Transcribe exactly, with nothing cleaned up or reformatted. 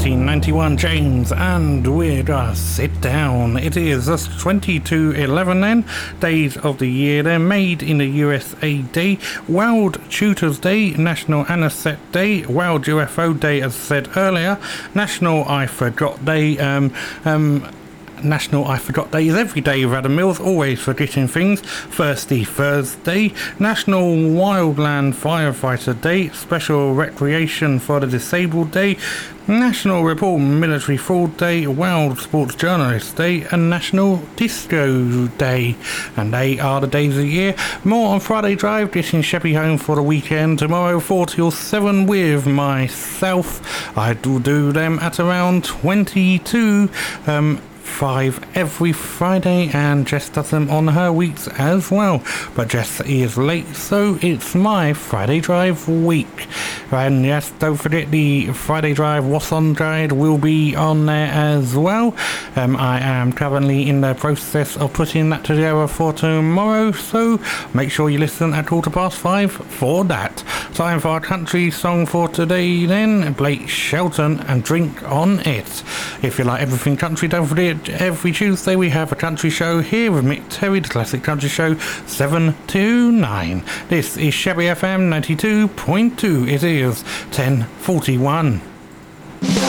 nineteen ninety-one, James and We're Just Sit Down. It is just twenty-two eleven then, days of the year then, Made in the U S A Day, World Tutors Day, National Anisette Day, World U F O Day as said earlier, National I Forgot Day, um, um, National I Forgot Day is every day of Adam Mills, always forgetting things. Thirsty Thursday, National Wildland Firefighter Day, Special Recreation for the Disabled Day, National Report Military Fraud Day, World Sports Journalist Day, and National Disco Day. And they are the days of the year. More on Friday Drive, getting Sheppy home for the weekend tomorrow, four till seven with myself. I do do them at around twenty-two. Um, five every Friday, and Jess does them on her weeks as well, but Jess is late, so it's my Friday Drive week. And yes, don't forget the Friday Drive What's On Guide will be on there as well. um, I am currently in the process of putting that together for tomorrow, so make sure you listen at quarter past five for that. Time for our country song for today then, Blake Shelton and Drink On It. If you like everything country, don't forget every Tuesday we have a country show here with Mick Terry, the Classic Country Show, seven to nine. This is Sheppy F M ninety-two point two. It is ten forty-one.